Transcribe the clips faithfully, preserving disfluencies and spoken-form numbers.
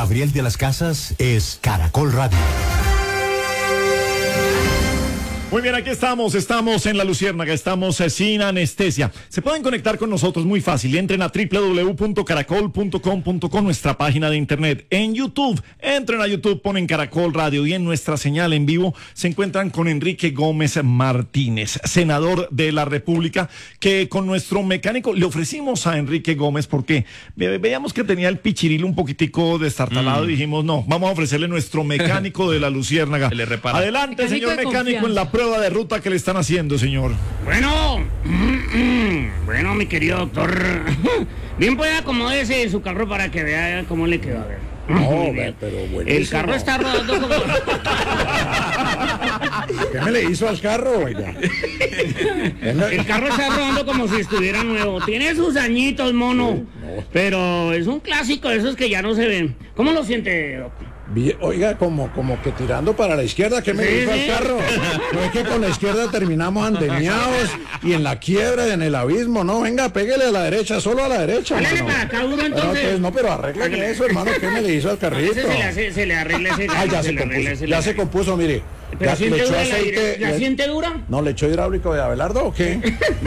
Gabriel de las Casas es Caracol Radio. Muy bien, aquí estamos, estamos en La Luciérnaga, estamos eh, sin anestesia. Se pueden conectar con nosotros muy fácil, entren a doble u doble u doble u punto caracol punto com punto co, nuestra página de internet. En YouTube, entren a YouTube, ponen Caracol Radio y en nuestra señal en vivo se encuentran con Enrique Gómez Martínez, senador de la República, que con nuestro mecánico le ofrecimos a Enrique Gómez porque ve, veíamos que tenía el pichirilo un poquitico destartalado mm. y dijimos, no, vamos a ofrecerle nuestro mecánico de La Luciérnaga. Le repara. Adelante, mecánico señor mecánico, en la prueba de ruta que le están haciendo, señor. Bueno, bueno, mi querido doctor, bien puede acomódese su carro para que vea cómo le quedó. A ver. No, pero buenísimo. El carro está rodando como... ¿Qué me le hizo al carro, oiga? El carro está rodando como si estuviera nuevo. Tiene sus añitos, mono. No. Pero es un clásico de esos que ya no se ven. ¿Cómo lo siente, doctor? Bien, oiga, como, como que tirando para la izquierda, ¿qué me sí, hizo sí. al carro? No es que con la izquierda terminamos andeniados y en la quiebra y en el abismo, no, venga, pégale a la derecha, solo a la derecha. Dale para acá, duro, entonces. Pero, no, pero arreglen eso, hermano, ¿qué me le hizo al carrito? Se le, hace, se le arregla ese carro. Ah, ya se, se compuso, ese ya se compuso, mire. ¿Pero ya, siente le echó dura aceite, la, la, la siente dura? No, ¿le echó hidráulico de Abelardo o qué?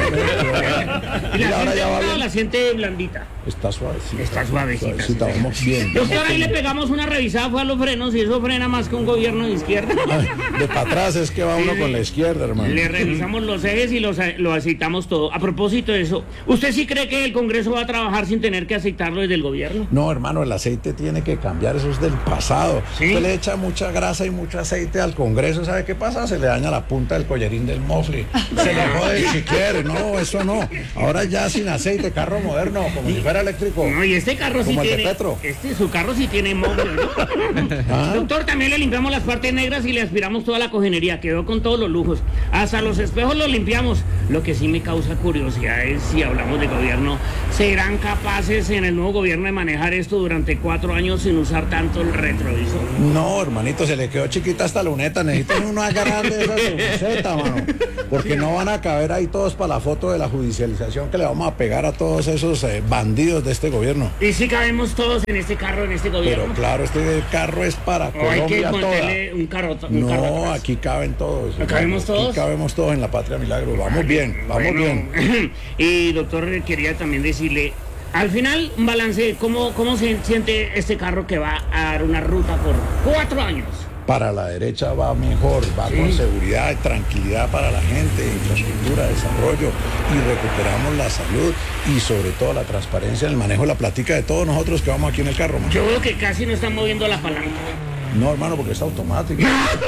¿Y la ahora ya va bien? La siente blandita. Está suavecita. Está suavecita. suavecita sí, vamos bien. Doctor, ahí le pegamos una revisada, fue a los frenos y eso frena más que un gobierno de izquierda. De para atrás es que va uno sí, con la izquierda, hermano. Le revisamos los ejes y los, lo aceitamos todo. A propósito de eso, ¿usted sí cree que el Congreso va a trabajar sin tener que aceitarlo desde el gobierno? No, hermano, el aceite tiene que cambiar, eso es del pasado. ¿Sí? Usted le echa mucha grasa y mucho aceite al Congreso, ¿sabe qué pasa? Se le daña la punta del collarín del mofle, se le jode el chiquero, no, eso no. Ahora ya sin aceite, carro moderno, como si fuera eléctrico. No, y este carro sí tiene, este, su carro sí tiene mofle, ¿no? ¿Ah? Doctor, también le limpiamos las partes negras y le aspiramos toda la cojinería, quedó con todos los lujos. Hasta los espejos los limpiamos. Lo que sí me causa curiosidad es si hablamos de gobierno, ¿serán capaces en el nuevo gobierno de manejar esto durante cuatro años sin usar tanto el retrovisor? No, hermanito, se le quedó chiquita esta luneta, necesitan una grande esa luneta, mano, porque no van a caber ahí todos para la foto de la judicialización que le vamos a pegar a todos esos eh, bandidos de este gobierno. ¿Y si cabemos todos en este carro, en este gobierno? Pero claro, este carro es para ¿O Colombia hay que toda. Un carro, un no, carro aquí caben todos. ¿No cabemos todos? Aquí cabemos todos en la Patria Milagro. Vamos bien, vamos bueno, bien. Y doctor, quería también decirle, al final, un balance, ¿cómo, cómo se siente este carro que va a dar una ruta por cuatro años? Para la derecha va mejor, va sí. con seguridad, tranquilidad para la gente, infraestructura, desarrollo, y recuperamos la salud y sobre todo la transparencia en el manejo de la plática de todos nosotros que vamos aquí en el carro, man. Yo veo que casi no están moviendo la palanca. No, hermano, porque está automático.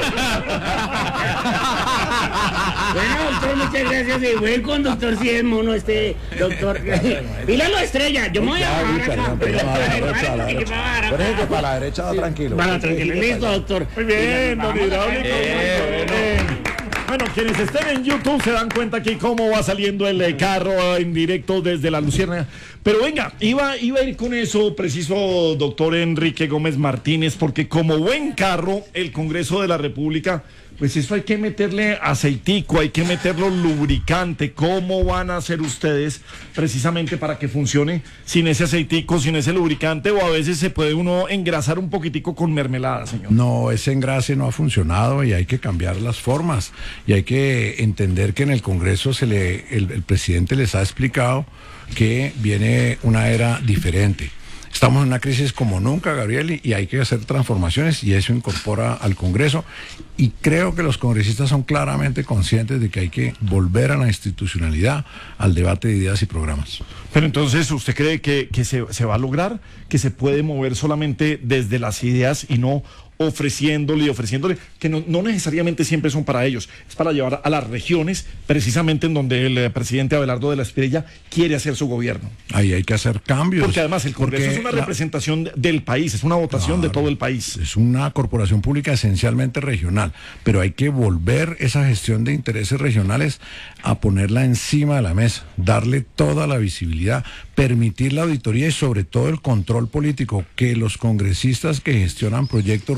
Bueno, doctor, muchas gracias. Y buen conductor, sí es mono este doctor. Míralo, estrella. Yo me voy a bajar acá. Pero que para la derecha va tranquilo. Para tranquilo. Listo, doctor. Muy bien, don Hidráulico. Bueno, quienes estén en YouTube se dan cuenta aquí cómo va saliendo el carro en directo desde La Luciérnaga. Pero venga, iba, iba a ir con eso preciso, doctor Enrique Gómez Martínez, porque como buen carro, el Congreso de la República, pues eso hay que meterle aceitico, hay que meterlo lubricante. ¿Cómo van a hacer ustedes precisamente para que funcione sin ese aceitico, sin ese lubricante? O a veces se puede uno engrasar un poquitico con mermelada, señor. No, ese engrase no ha funcionado y hay que cambiar las formas. Y hay que entender que en el Congreso se le, el, el presidente les ha explicado que viene una era diferente. Estamos en una crisis como nunca, Gabriel, y hay que hacer transformaciones y eso incorpora al Congreso. Y creo que los congresistas son claramente conscientes de que hay que volver a la institucionalidad, al debate de ideas y programas. Pero entonces, ¿usted cree que, que se, se va a lograr, que se puede mover solamente desde las ideas y no ofreciéndole y ofreciéndole, que no, no necesariamente siempre son para ellos, es para llevar a las regiones, precisamente en donde el eh, presidente Abelardo de la Espriella quiere hacer su gobierno? Ahí hay que hacer cambios. Porque además el Congreso es una la... representación del país, es una votación claro, de todo el país. Es una corporación pública esencialmente regional, pero hay que volver esa gestión de intereses regionales a ponerla encima de la mesa, darle toda la visibilidad, permitir la auditoría y sobre todo el control político, que los congresistas que gestionan proyectos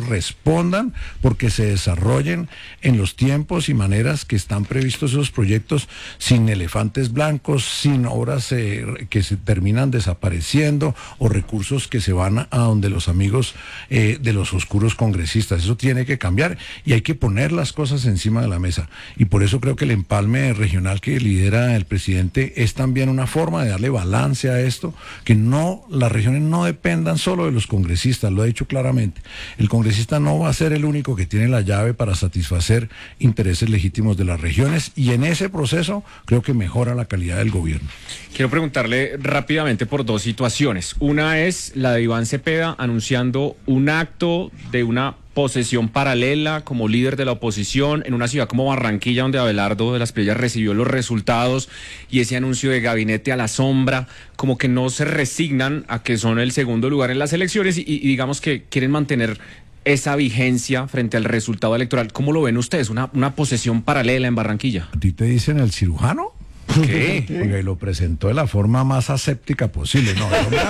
ellos respondan porque se desarrollen en los tiempos y maneras que están previstos esos proyectos, sin elefantes blancos, sin obras eh, que se terminan desapareciendo o recursos que se van a, a donde los amigos eh, de los oscuros congresistas. Eso tiene que cambiar y hay que poner las cosas encima de la mesa. Y por eso creo que el empalme regional que lidera el presidente es también una forma de darle balance a esto, que no, las regiones no dependan solo de los congresistas, lo he dicho claramente. El congresista no va a ser el único que tiene la llave para satisfacer intereses legítimos de las regiones, y en ese proceso creo que mejora la calidad del gobierno. Quiero preguntarle rápidamente por dos situaciones. Una es la de Iván Cepeda anunciando un acto de una posesión paralela como líder de la oposición en una ciudad como Barranquilla, donde Abelardo de las Priellas recibió los resultados, y ese anuncio de gabinete a la sombra, como que no se resignan a que son el segundo lugar en las elecciones y, y digamos que quieren mantener esa vigencia frente al resultado electoral. ¿Cómo lo ven ustedes? Una, una posesión paralela en Barranquilla. ¿A ti te dicen el cirujano? ¿Qué? Porque lo presentó de la forma más aséptica posible. No, no, no,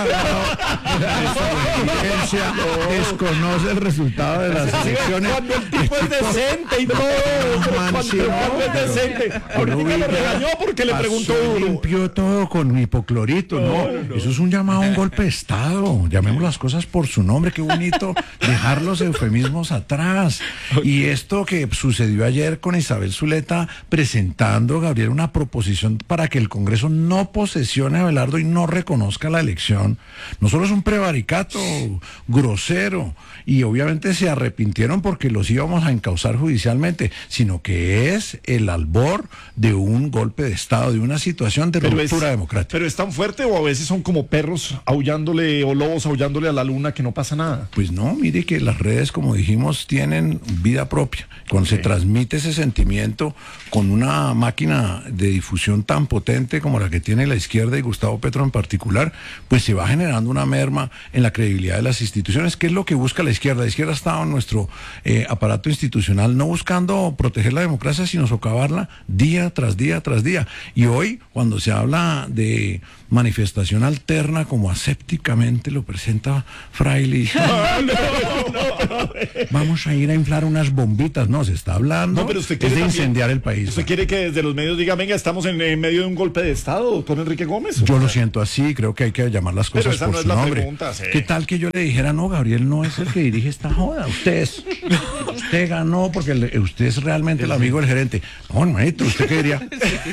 no, desconoce el resultado de las elecciones. Cuando el tipo es decente y todo. Cuando es decente. Ahorita me regañó porque le preguntó duro. Limpió todo con hipoclorito. No, no, no, eso es un llamado a un golpe de Estado. Llamemos las cosas por su nombre. Qué bonito dejar los eufemismos atrás. Y esto que sucedió ayer con Isabel Zuleta presentando, Gabriel, una proposición para que el Congreso no posesione a Abelardo y no reconozca la elección, no solo es un prevaricato grosero, y obviamente se arrepintieron porque los íbamos a encauzar judicialmente, sino que es el albor de un golpe de Estado, de una situación de pero ruptura es, democrática. Pero es tan fuerte, o a veces son como perros aullándole o lobos aullándole a la luna que no pasa nada. Pues no, mire que las redes, como dijimos, tienen vida propia. Cuando okay. se transmite ese sentimiento con una máquina de difusión tan potente como la que tiene la izquierda y Gustavo Petro en particular, pues se va generando una merma en la credibilidad de las instituciones, que es lo que busca la izquierda. La izquierda ha estado en nuestro eh, aparato institucional no buscando proteger la democracia, sino socavarla día tras día tras día. Y hoy, cuando se habla de manifestación alterna, como asépticamente lo presenta Fraile, no, no, no, vamos a ir a inflar unas bombitas. No, se está hablando no, pero usted es de también incendiar el país. ¿Usted quiere que desde los medios diga, venga, estamos en, en medio de un golpe de Estado, doctor Enrique Gómez? Yo lo siento así, creo que hay que llamar las cosas por no su nombre. Pregunta, sí. ¿Qué tal que yo le dijera, no, Gabriel no es el que dirige esta joda, usted es, usted ganó porque le, usted es realmente el amigo del gerente? No, maestro, ¿usted qué diría?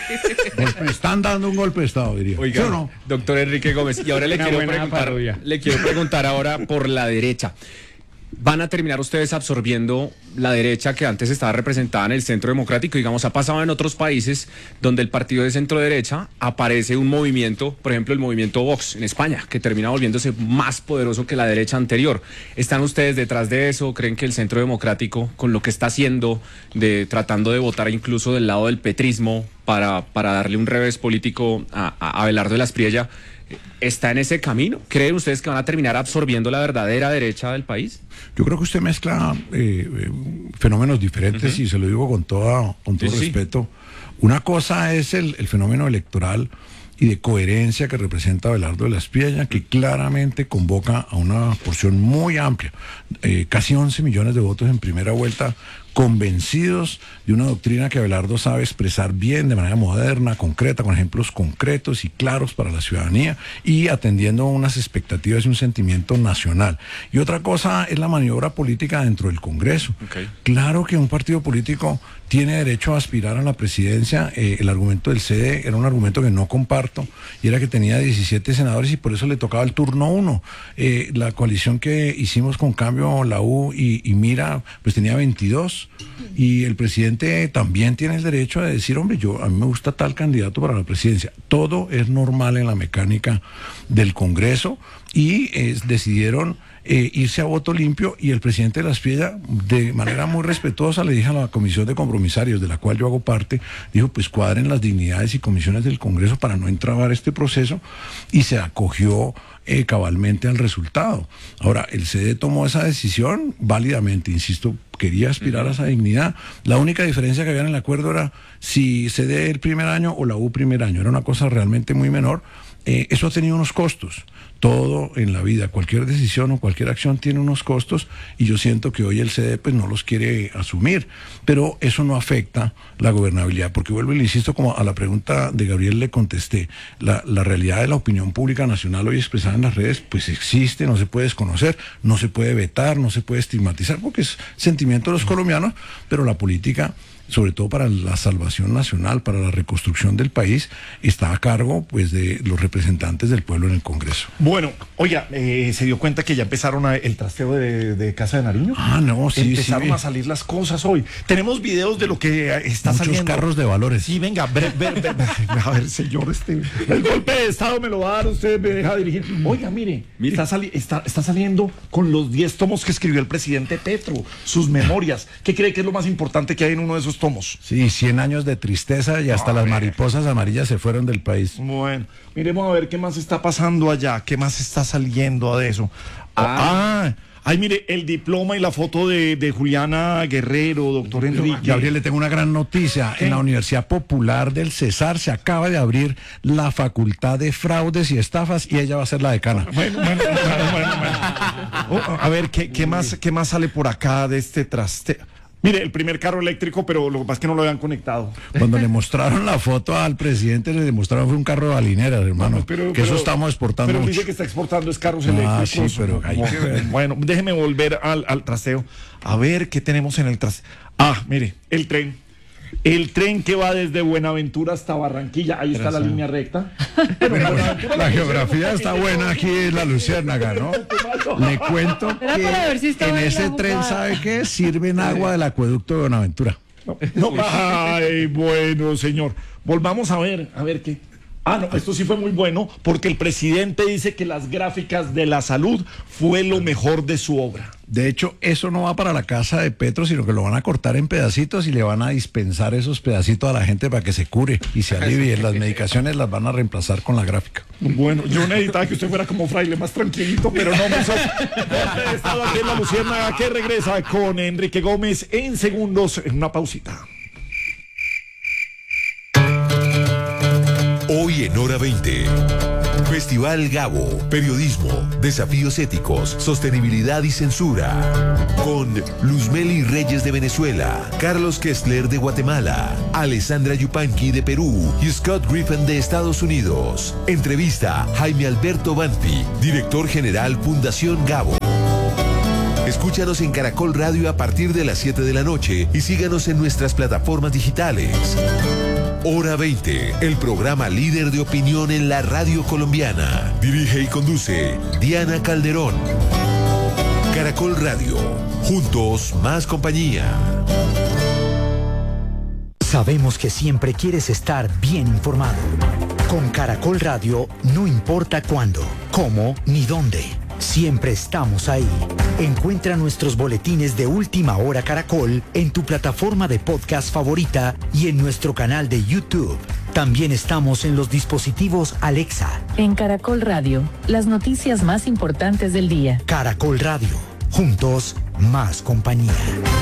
Me están dando un golpe de Estado, diría. Oiga, ¿sí o no? Doctor Enrique Gómez, y ahora le quiero preguntar, le quiero preguntar ahora por la derecha. ¿Van a terminar ustedes absorbiendo la derecha que antes estaba representada en el centro democrático? Digamos, ha pasado en otros países donde el partido de centro derecha aparece un movimiento, por ejemplo el movimiento Vox en España, que termina volviéndose más poderoso que la derecha anterior. ¿Están ustedes detrás de eso? ¿Creen que el centro democrático, con lo que está haciendo, de tratando de votar incluso del lado del petrismo para, para darle un revés político a, a Abelardo de las Priellas, está en ese camino? ¿Creen ustedes que van a terminar absorbiendo la verdadera derecha del país? Yo creo que usted mezcla eh, eh, fenómenos diferentes, uh-huh. y se lo digo con, toda, con todo sí, respeto. Sí. Una cosa es el, el fenómeno electoral y de coherencia que representa Abelardo de las Priellas, que claramente convoca a una porción muy amplia, eh, casi once millones de votos en primera vuelta, convencidos de una doctrina que Abelardo sabe expresar bien, de manera moderna, concreta, con ejemplos concretos y claros para la ciudadanía, y atendiendo a unas expectativas y un sentimiento nacional. Y otra cosa es la maniobra política dentro del Congreso. Okay. Claro que un partido político tiene derecho a aspirar a la presidencia. Eh, el argumento del C D era un argumento que no comparto, y era que tenía diecisiete senadores y por eso le tocaba el turno uno. Eh, la coalición que hicimos con Cambio, la U y, y Mira, pues tenía veintidós. Y el presidente también tiene el derecho a decir, hombre, yo a mí me gusta tal candidato para la presidencia. Todo es normal en la mecánica del Congreso, y eh, decidieron eh, irse a voto limpio, y el presidente de las Priellas, de manera muy respetuosa, le dijo a la comisión de compromisarios, de la cual yo hago parte, dijo, pues cuadren las dignidades y comisiones del Congreso para no entrabar este proceso, y se acogió Eh, cabalmente al resultado. Ahora, el C D tomó esa decisión válidamente, insisto, quería aspirar a esa dignidad. La única diferencia que había en el acuerdo era si C D el primer año o la U primer año, era una cosa realmente muy menor, Eh, eso ha tenido unos costos. Todo en la vida, cualquier decisión o cualquier acción tiene unos costos y yo siento que hoy el C D pues no los quiere asumir, pero eso no afecta la gobernabilidad, porque vuelvo y le insisto, como a la pregunta de Gabriel le contesté, la, la realidad de la opinión pública nacional hoy expresada en las redes pues existe, no se puede desconocer, no se puede vetar, no se puede estigmatizar, porque es sentimiento de los colombianos, pero la política, sobre todo para la salvación nacional, para la reconstrucción del país, está a cargo pues de los representantes del pueblo en el Congreso. Bueno, oiga, eh, ¿se dio cuenta que ya empezaron a, el trasteo de, de Casa de Nariño? Ah, no, sí, Empezaron sí. a salir las cosas hoy. Tenemos videos de lo que está Muchos saliendo. carros de valores. Sí, venga, ver, ver, ver, ver. A ver, señor, este, el golpe de Estado me lo va a dar, usted me deja dirigir. Oiga, mire, mire. Está, sali está, está saliendo con los diez tomos que escribió el presidente Petro, sus memorias. ¿Qué cree que es lo más importante que hay en uno de esos tomos? Sí, cien años de tristeza y hasta A las ver. mariposas amarillas se fueron del país. Bueno, miremos a ver qué más está pasando allá, qué más está saliendo de eso. Ah, ah ay, mire, el diploma y la foto de, de Juliana Guerrero, doctor Enrique. Gabriel, le tengo una gran noticia. ¿Qué? En la Universidad Popular del Cesar se acaba de abrir la Facultad de Fraudes y Estafas y ella va a ser la decana. Bueno, bueno, bueno, bueno, bueno. Oh, a ver, ¿qué, qué, más, ¿qué más sale por acá de este traste? Mire, el primer carro eléctrico, pero lo que pasa es que no lo habían conectado. Cuando le mostraron la foto al presidente, le demostraron fue un carro de balineras, hermano. No, pero, que pero, eso estamos exportando pero mucho. dice que está exportando es carros Ah, eléctricos. sí, pero hay que ver. Bueno, déjeme volver al, al trasteo. A ver qué tenemos en el trasteo. Ah, mire, el tren. El tren que va desde Buenaventura hasta Barranquilla. Ahí está la línea recta. La geografía está buena aquí en la Luciérnaga, ¿no? Le cuento Era para ver si que estaba en bien ese la tren, jugada. ¿sabe qué? Sirven agua del acueducto de Buenaventura. No, no, ay, bueno, señor. Volvamos a ver, a ver qué. Ah, no, esto sí fue muy bueno, porque el presidente dice que las gráficas de la salud fue lo mejor de su obra. De hecho, eso no va para la casa de Petro, sino que lo van a cortar en pedacitos y le van a dispensar esos pedacitos a la gente para que se cure y se alivie. Las medicaciones las van a reemplazar con la gráfica. Bueno, yo necesitaba que usted fuera como fraile, más tranquilito, pero no me hizo. Golpe de Estado aquí en la Luciérnaga, que regresa con Enrique Gómez en segundos, en una pausita. Hoy en Hora veinte. Festival Gabo, periodismo, desafíos éticos, sostenibilidad y censura. Con Luzmeli Reyes de Venezuela, Carlos Kessler de Guatemala, Alessandra Yupanqui de Perú y Scott Griffin de Estados Unidos. Entrevista Jaime Alberto Banfi, director general Fundación Gabo. Escúchanos en Caracol Radio a partir de las siete de la noche y síganos en nuestras plataformas digitales. Hora veinte, el programa líder de opinión en la radio colombiana. Dirige y conduce Diana Calderón. Caracol Radio, juntos más compañía. Sabemos que siempre quieres estar bien informado. Con Caracol Radio no importa cuándo, cómo ni dónde. Siempre estamos ahí. Encuentra nuestros boletines de Última Hora Caracol en tu plataforma de podcast favorita y en nuestro canal de YouTube. También estamos en los dispositivos Alexa. En Caracol Radio, las noticias más importantes del día. Caracol Radio. Juntos, más compañía.